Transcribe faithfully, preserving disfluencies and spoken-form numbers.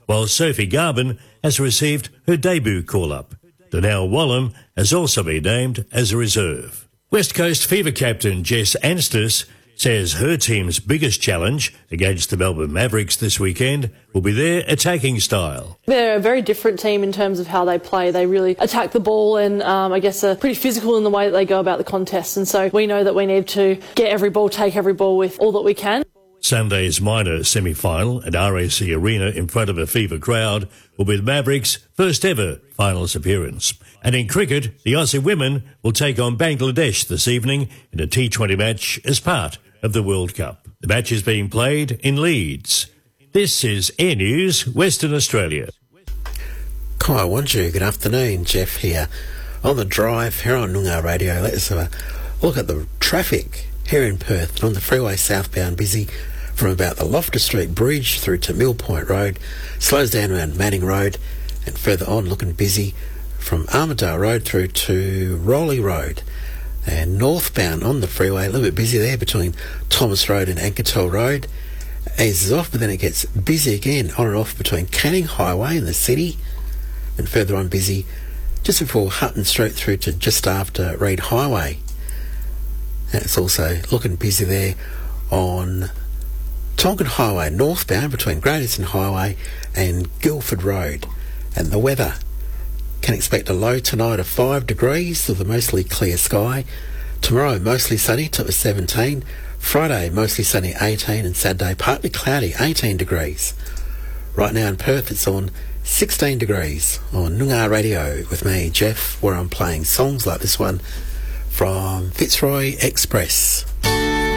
while Sophie Garvin has received her debut call-up. Donnell Wallam has also been named as a reserve. West Coast Fever captain Jess Anstis says her team's biggest challenge against the Melbourne Mavericks this weekend will be their attacking style. They're a very different team in terms of how they play. They really attack the ball and um, I guess are pretty physical in the way that they go about the contest. And so we know that we need to get every ball, take every ball with all that we can. Sunday's minor semi-final at R A C Arena in front of a Fever crowd will be the Mavericks' first ever finals appearance. And in cricket, the Aussie women will take on Bangladesh this evening in a T twenty match as part of the World Cup. The match is being played in Leeds. This is Air News, Western Australia. Kai Wanju, good afternoon. Jeff here. On the drive here on Noongar Radio, let's have a look at the traffic here in Perth. On the freeway southbound, busy from about the Loftus Street Bridge through to Mill Point Road, slows down around Manning Road, and further on looking busy from Armidale Road through to Rowley Road. And northbound on the freeway, a little bit busy there between Thomas Road and Ankertel Road. Eases off, but then it gets busy again on and off between Canning Highway and the city, and further on busy just before Hutton Street through to just after Reid Highway. And it's also looking busy there on Tonkin Highway northbound between Great Eastern Highway and Guildford Road. And the weather, can expect a low tonight of five degrees with a mostly clear sky. Tomorrow mostly sunny, top of seventeen. Friday mostly sunny, eighteen, and Saturday partly cloudy, eighteen degrees. Right now in Perth it's on sixteen degrees on Noongar Radio with me, Jeff, where I'm playing songs like this one from Fitzroy Express.